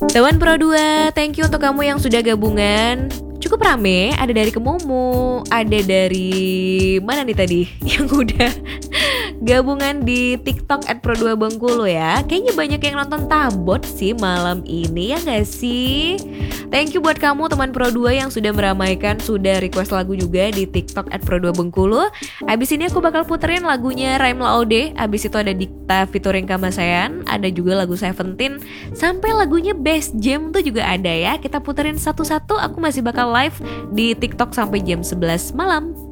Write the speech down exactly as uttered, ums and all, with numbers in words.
Teman Pro dua, thank you untuk kamu yang sudah gabungan. Cukup rame, ada dari Kemumu, ada dari mana nih tadi yang udah gabungan di TikTok at Pro dua Bengkulu ya. Kayaknya banyak yang nonton Tabot sih malam ini, ya gak sih? Thank you buat kamu teman Pro dua yang sudah meramaikan, sudah request lagu juga di TikTok at Pro dua Bengkulu. Abis ini aku bakal puterin lagunya Raim Laode. Abis itu ada Dikta featuring Kamasean, ada juga lagu Seventeen, sampai lagunya Best Jam tuh juga ada ya. Kita puterin satu-satu, aku masih bakal live di TikTok sampai jam sebelas malam.